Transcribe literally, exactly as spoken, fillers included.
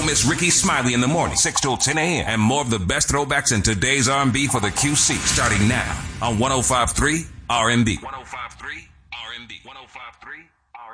miss Ricky Smiley in the morning, six till ten a.m. And more of the best throwbacks in today's R and B for the Q C, starting now on one oh five point three R and B. one oh five point three R and B. one oh five point three